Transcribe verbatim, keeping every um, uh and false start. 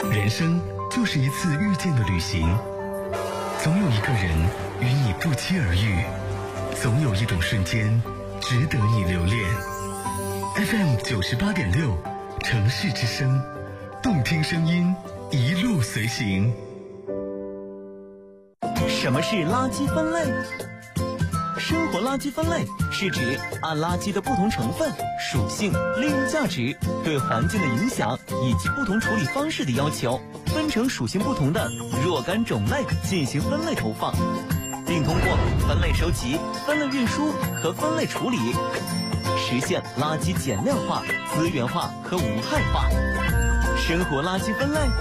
人生就是一次遇见的旅行，总有一个人与你不期而遇，总有一种瞬间值得你留恋。 F M 九十八点六，城市之声，动听声音，一路随行。 什么是垃圾分类？生活垃圾分类是指按垃圾的不同成分、属性、利用价值、对环境的影响以及不同处理方式的要求，分成属性不同的若干种类进行分类投放，并通过分类收集、分类运输和分类处理，实现垃圾减量化、资源化和无害化。生活垃圾分类